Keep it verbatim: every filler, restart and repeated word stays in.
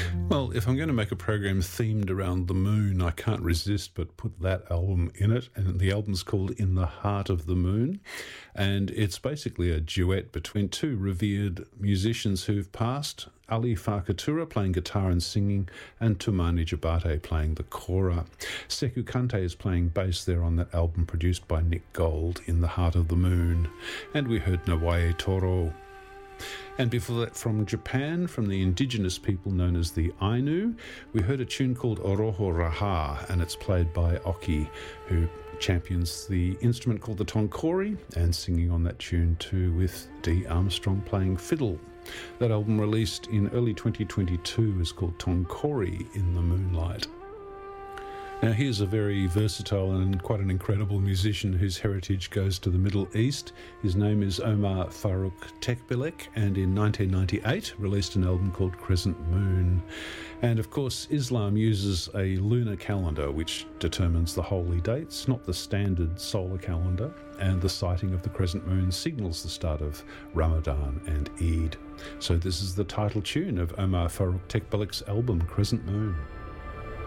Well, if I'm going to make a program themed around the moon, I can't resist but put that album in it. And the album's called In the Heart of the Moon. And it's basically a duet between two revered musicians who've passed. Ali Farkatura playing guitar and singing, and Tumani Jabate playing the kora. Sekou Kante is playing bass there on that album produced by Nick Gold, In the Heart of the Moon. And we heard Nawaye Toro. And before that, from Japan, from the indigenous people known as the Ainu, we heard a tune called Oroho Raha, and it's played by Oki, who champions the instrument called the tonkori, and singing on that tune too with Dee Armstrong playing fiddle. That album, released in early twenty twenty-two, is called Tonkori in the Moonlight. Now, here's a very versatile and quite an incredible musician whose heritage goes to the Middle East. His name is Omar Farouk Tekbilek, and in nineteen ninety-eight released an album called Crescent Moon. And of course, Islam uses a lunar calendar which determines the holy dates, not the standard solar calendar, and the sighting of the crescent moon signals the start of Ramadan and Eid. So this is the title tune of Omar Farouk Tekbilek's album, Crescent Moon.